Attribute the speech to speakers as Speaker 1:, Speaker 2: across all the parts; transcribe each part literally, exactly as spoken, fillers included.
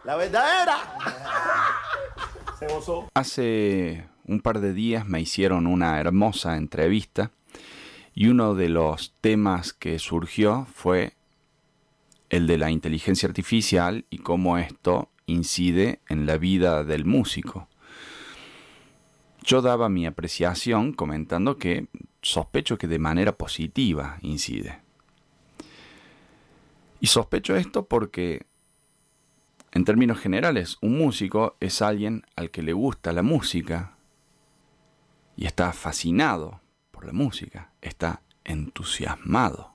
Speaker 1: La verdadera.
Speaker 2: Se gozó.
Speaker 3: Hace un par de días me hicieron una hermosa entrevista y uno de los temas que surgió fue el de la inteligencia artificial y cómo esto incide en la vida del músico. Yo daba mi apreciación comentando que sospecho que de manera positiva incide. Y sospecho esto porque, en términos generales, un músico es alguien al que le gusta la música y está fascinado por la música, está entusiasmado.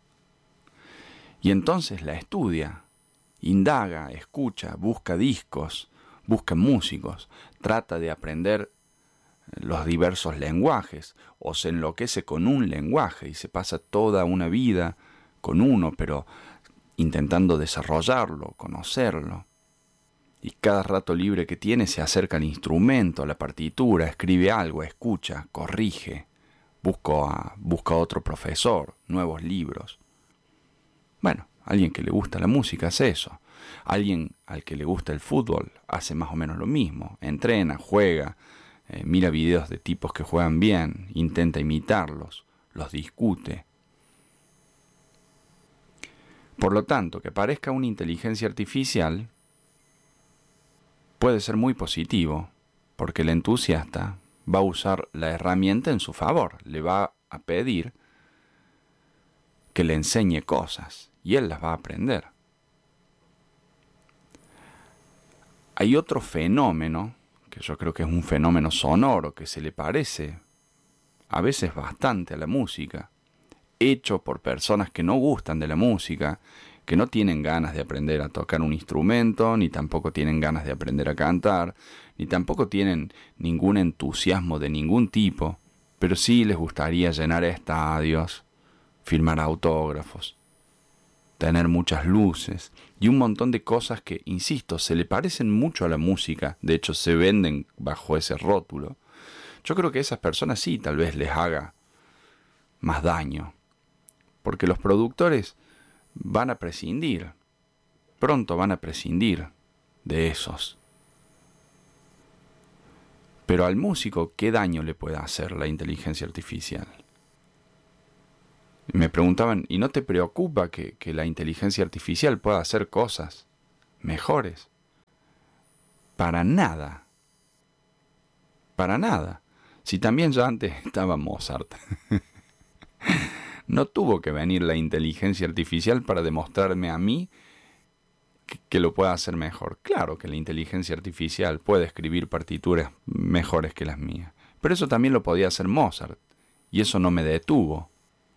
Speaker 3: Y entonces la estudia, indaga, escucha, busca discos, busca músicos, trata de aprender los diversos lenguajes, o se enloquece con un lenguaje y se pasa toda una vida con uno, pero intentando desarrollarlo, conocerlo. Y cada rato libre que tiene se acerca al instrumento, a la partitura, escribe algo, escucha, corrige, busca, a, busca otro profesor, nuevos libros. Bueno, alguien que le gusta la música hace eso. Alguien al que le gusta el fútbol hace más o menos lo mismo. Entrena, juega, eh, mira videos de tipos que juegan bien, intenta imitarlos, los discute. Por lo tanto, que parezca una inteligencia artificial puede ser muy positivo, porque el entusiasta va a usar la herramienta en su favor, le va a pedir que le enseñe cosas y él las va a aprender. Hay otro fenómeno, que yo creo que es un fenómeno sonoro, que se le parece a veces bastante a la música, hecho por personas que no gustan de la música, que no tienen ganas de aprender a tocar un instrumento, ni tampoco tienen ganas de aprender a cantar, ni tampoco tienen ningún entusiasmo de ningún tipo, pero sí les gustaría llenar estadios, firmar autógrafos, tener muchas luces y un montón de cosas que, insisto, se le parecen mucho a la música, de hecho se venden bajo ese rótulo. Yo creo que a esas personas sí tal vez les haga más daño, porque los productores van a prescindir, pronto van a prescindir de esos. Pero al músico, ¿qué daño le puede hacer la inteligencia artificial? Me preguntaban, ¿y no te preocupa que, que la inteligencia artificial pueda hacer cosas mejores? Para nada. Para nada. Si también ya antes estaba Mozart. No tuvo que venir la inteligencia artificial para demostrarme a mí que, que lo pueda hacer mejor. Claro que la inteligencia artificial puede escribir partituras mejores que las mías. Pero eso también lo podía hacer Mozart. Y eso no me detuvo.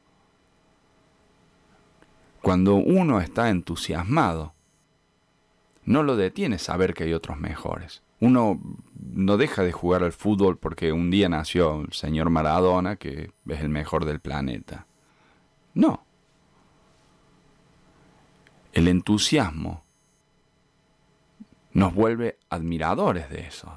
Speaker 3: Cuando uno está entusiasmado, no lo detiene saber que hay otros mejores. Uno no deja de jugar al fútbol porque un día nació el señor Maradona, que es el mejor del planeta. No. El entusiasmo nos vuelve admiradores de esos.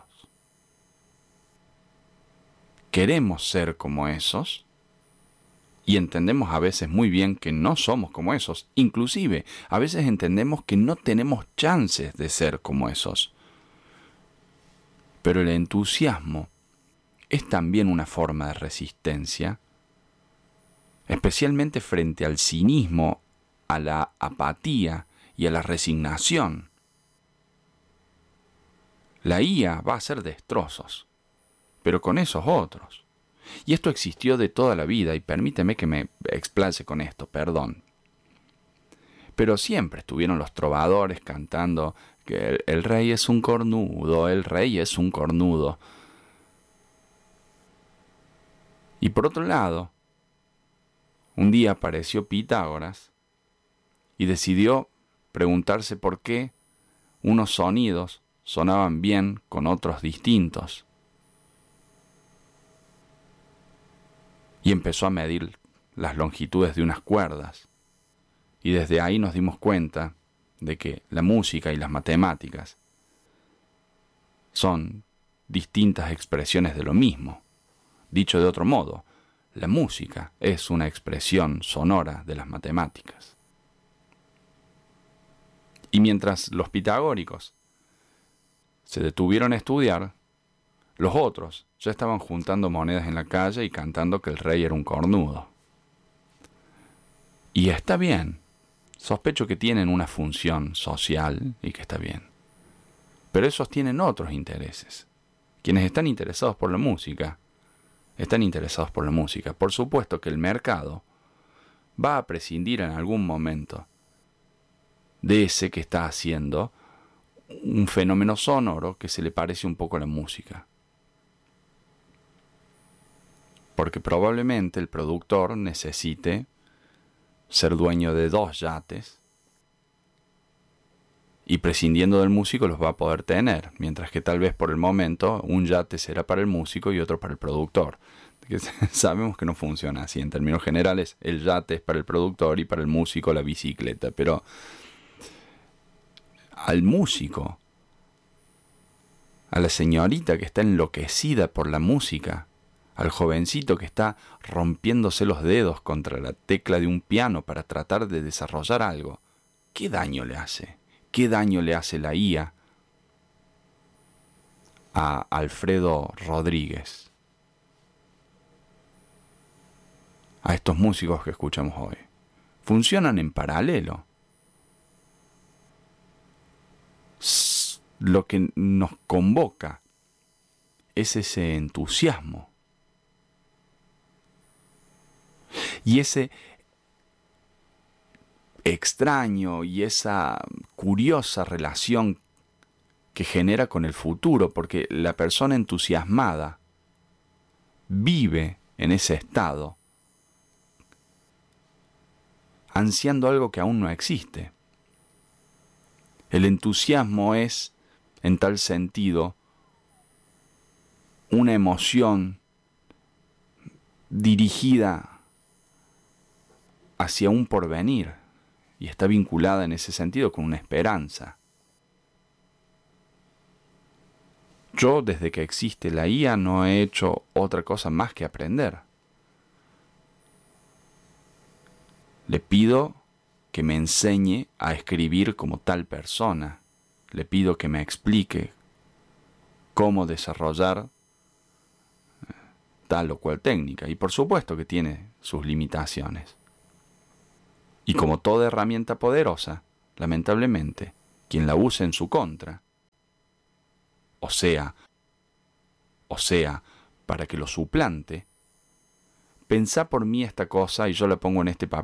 Speaker 3: Queremos ser como esos y entendemos a veces muy bien que no somos como esos. Inclusive, a veces entendemos que no tenemos chances de ser como esos. Pero el entusiasmo es también una forma de resistencia, especialmente frente al cinismo, a la apatía y a la resignación. La I A va a hacer destrozos, pero con esos otros. Y esto existió de toda la vida, y permíteme que me explace con esto, perdón. Pero siempre estuvieron los trovadores cantando que el, el rey es un cornudo, el rey es un cornudo. Y por otro lado, un día apareció Pitágoras y decidió preguntarse por qué unos sonidos sonaban bien con otros distintos. Y empezó a medir las longitudes de unas cuerdas. Y desde ahí nos dimos cuenta de que la música y las matemáticas son distintas expresiones de lo mismo. Dicho de otro modo, la música es una expresión sonora de las matemáticas. Y mientras los pitagóricos se detuvieron a estudiar, los otros ya estaban juntando monedas en la calle y cantando que el rey era un cornudo. Y está bien. Sospecho que tienen una función social y que está bien. Pero esos tienen otros intereses. Quienes están interesados por la música, están interesados por la música. Por supuesto que el mercado va a prescindir en algún momento de ese que está haciendo un fenómeno sonoro que se le parece un poco a la música. Porque probablemente el productor necesite ser dueño de dos yates y prescindiendo del músico los va a poder tener, mientras que tal vez por el momento un yate será para el músico y otro para el productor. Sabemos que no funciona así. En términos generales, el yate es para el productor y para el músico la bicicleta, pero al músico, a la señorita que está enloquecida por la música, al jovencito que está rompiéndose los dedos contra la tecla de un piano para tratar de desarrollar algo, ¿qué daño le hace? ¿Qué daño le hace la I A a Alfredo Rodríguez? A estos músicos que escuchamos hoy. Funcionan en paralelo. Lo que nos convoca es ese entusiasmo. Y ese extraño y esa curiosa relación que genera con el futuro, porque la persona entusiasmada vive en ese estado, ansiando algo que aún no existe. El entusiasmo es, en tal sentido, una emoción dirigida hacia un porvenir y está vinculada en ese sentido con una esperanza. Yo, desde que existe la I A, no he hecho otra cosa más que aprender. Le pido que me enseñe a escribir como tal persona. Le pido que me explique cómo desarrollar tal o cual técnica. Y por supuesto que tiene sus limitaciones. Y como toda herramienta poderosa, lamentablemente, quien la use en su contra, o sea, o sea, para que lo suplante, pensá por mí esta cosa y yo la pongo en este papel.